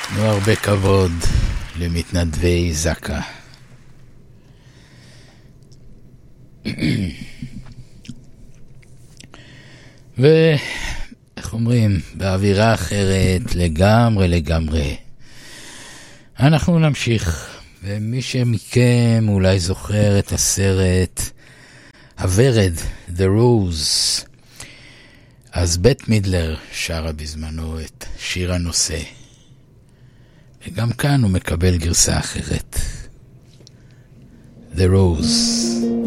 הרבה כבוד למתנדבי זקה. ואיך אומרים, באווירה אחרת לגמרי. אנחנו נמשיך, ומי שמכם אולי זוכר את הסרט הוורד, The Rose, אז בית מידלר שרה בזמנו את שיר הנושא. וגם כאן הוא מקבל גרסה אחרת. The Rose.